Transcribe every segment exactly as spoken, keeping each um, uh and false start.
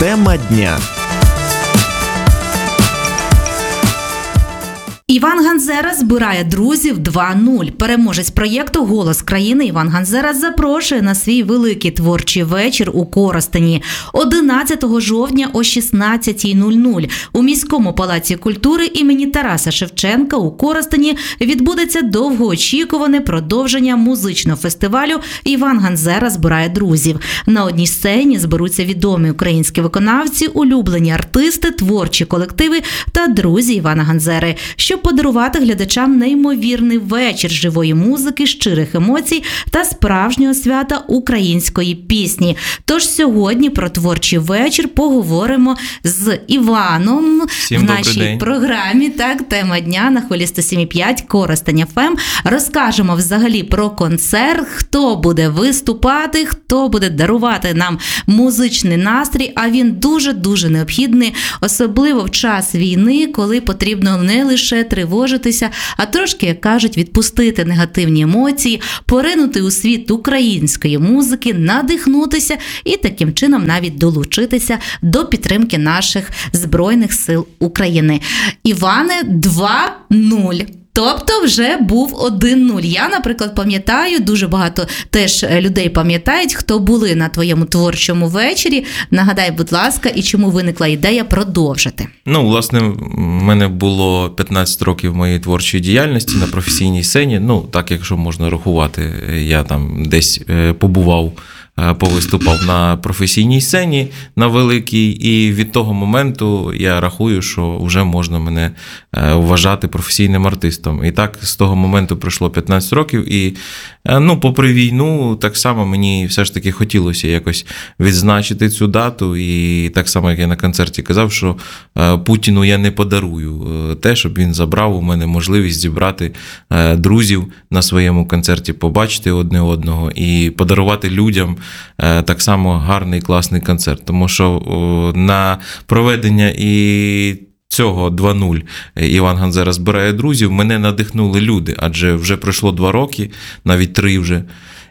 Тема дня. Іван Ганзера збирає друзів два нуль. Переможець проєкту «Голос країни» Іван Ганзера запрошує на свій великий творчий вечір у Коростені одинадцятого жовтня о шістнадцятій нуль нуль. У міському палаці культури імені Тараса Шевченка у Коростені відбудеться довгоочікуване продовження музичного фестивалю «Іван Ганзера збирає друзів». На одній сцені зберуться відомі українські виконавці, улюблені артисти, творчі колективи та друзі Івана Ганзери, щоб подарувати глядачам неймовірний вечір живої музики, щирих емоцій та справжнього свята української пісні. Тож сьогодні про творчий вечір поговоримо з Іваном Всім в нашій день. програмі. Так, тема дня на хвилі сто сім і п'ять Коростень еф ем. Розкажемо взагалі про концерт, хто буде виступати, хто буде дарувати нам музичний настрій, а він дуже-дуже необхідний, особливо в час війни, коли потрібно не лише тривожитися, а трошки, як кажуть, відпустити негативні емоції, поринути у світ української музики, надихнутися і таким чином навіть долучитися до підтримки наших Збройних сил України. Іване, два нуль. Тобто вже був один нуль. Я, наприклад, пам'ятаю, дуже багато теж людей пам'ятають, хто були на твоєму творчому вечорі. Нагадай, будь ласка, і чому виникла ідея продовжити? Ну, власне, в мене було п'ятнадцять років моєї творчої діяльності на професійній сцені. Ну, так, якщо можна рахувати, я там десь побував, повиступав на професійній сцені, на великій, і від того моменту я рахую, що вже можна мене вважати професійним артистом. І так, з того моменту пройшло п'ятнадцять років, і, ну, попри війну, так само мені все ж таки хотілося якось відзначити цю дату, і так само, як я на концерті казав, що Путіну я не подарую те, щоб він забрав у мене можливість зібрати друзів на своєму концерті, побачити одне одного і подарувати людям так само гарний, класний концерт. Тому що на проведення і цього два нуль Іван Ганзера збирає друзів мене надихнули люди, адже вже пройшло два роки, навіть три вже.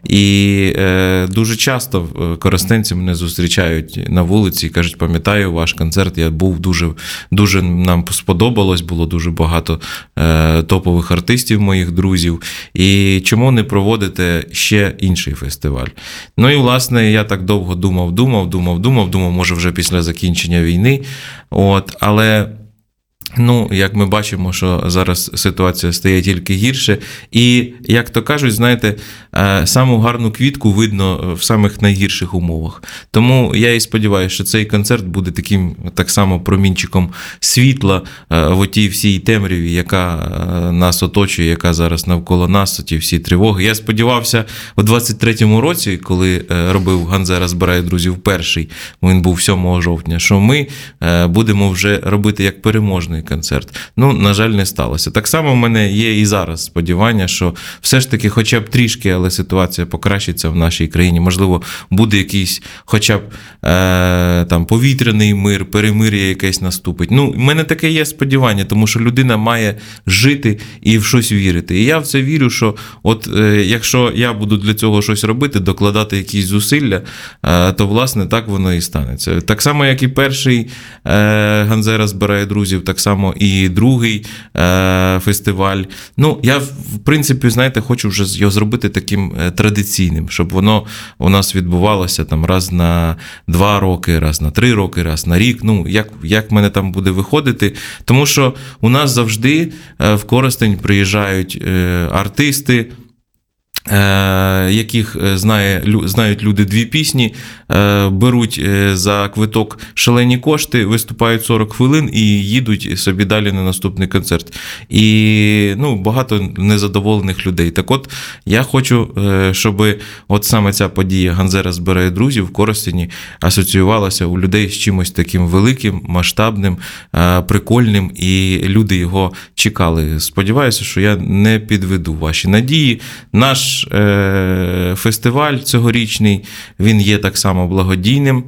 І е, дуже часто коростенці мене зустрічають на вулиці і кажуть, пам'ятаю ваш концерт, я був дуже, дуже нам сподобалось, було дуже багато е, топових артистів, моїх друзів, і чому не проводите ще інший фестиваль? Ну і, власне, я так довго думав, думав, думав, думав, думав, може вже після закінчення війни, от, але... Ну, як ми бачимо, що зараз ситуація стає тільки гірше. І, як то кажуть, знаєте, саму гарну квітку видно в самих найгірших умовах. Тому я і сподіваюся, що цей концерт буде таким, так само, промінчиком світла в отій всій темряві, яка нас оточує, яка зараз навколо нас, оті всі тривоги. Я сподівався, у двадцять третьому році, коли робив Ганзера збирає друзів перший, він був сьомого жовтня, що ми будемо вже робити як переможний концерт. Ну, на жаль, не сталося. Так само в мене є і зараз сподівання, що все ж таки хоча б трішки, але ситуація покращиться в нашій країні. Можливо, буде якийсь хоча б е, там повітряний мир, перемир'я якесь наступить. Ну, в мене таке є сподівання, тому що людина має жити і в щось вірити. І я в це вірю, що от е, якщо я буду для цього щось робити, докладати якісь зусилля, е, то, власне, так воно і станеться. Так само, як і перший е, Ганзера збирає друзів, так само і другий е, фестиваль. Ну, я, в принципі, знаєте, хочу вже його зробити таким традиційним, щоб воно у нас відбувалося там раз на два роки, раз на три роки, раз на рік. Ну, як, як в мене там буде виходити. Тому що у нас завжди в Коростень приїжджають е, артисти, яких знає, знають люди дві пісні, беруть за квиток шалені кошти, виступають сорок хвилин і їдуть собі далі на наступний концерт. І, ну, багато незадоволених людей. Так от, я хочу, щоб от саме ця подія Ганзера збирає друзів в Коростені асоціювалася у людей з чимось таким великим, масштабним, прикольним, і люди його чекали. Сподіваюся, що я не підведу ваші надії. Наш фестиваль цьогорічний, він є так само благодійним.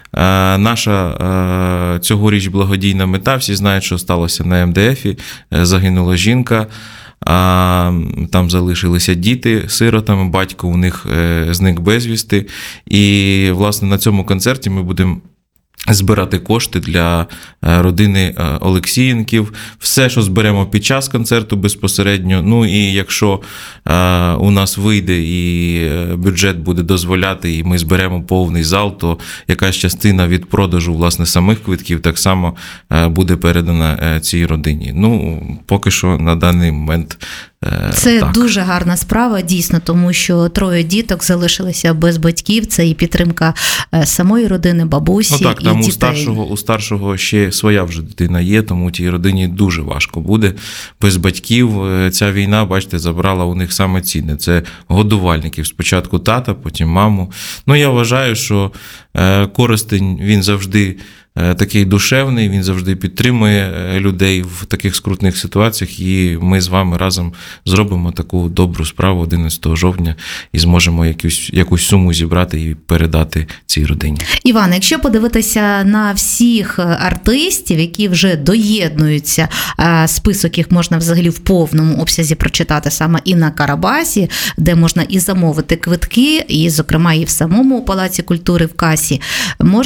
Наша цьогоріч благодійна мета, всі знають, що сталося на ем де ефі, загинула жінка, там залишилися діти сиротами, батько у них зник безвісти. І, власне, на цьому концерті ми будемо збирати кошти для родини Олексієнків. Все, що зберемо під час концерту безпосередньо. Ну і якщо у нас вийде і бюджет буде дозволяти, і ми зберемо повний зал, то якась частина від продажу, власне, самих квитків так само буде передана цій родині. Ну, поки що на даний момент це так. Дуже гарна справа, дійсно, тому що троє діток залишилися без батьків, це і підтримка самої родини, бабусі, ну, так, і там дітей. У старшого, у старшого ще своя вже дитина є, тому тій родині дуже важко буде без батьків. Ця війна, бачите, забрала у них саме цінне. Це годувальників. Спочатку тата, потім маму. Ну, я вважаю, що Коростень, він завжди такий душевний, він завжди підтримує людей в таких скрутних ситуаціях, і ми з вами разом зробимо таку добру справу одинадцятого жовтня і зможемо якусь, якусь суму зібрати і передати цій родині. Іван, якщо подивитися на всіх артистів, які вже доєднуються, список їх можна взагалі в повному обсязі прочитати саме і на Карабасі, де можна і замовити квитки, і, зокрема, і в самому Палаці культури в касі,